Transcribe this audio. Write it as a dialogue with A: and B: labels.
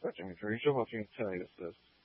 A: touching me. Are you sure what you can tell you this?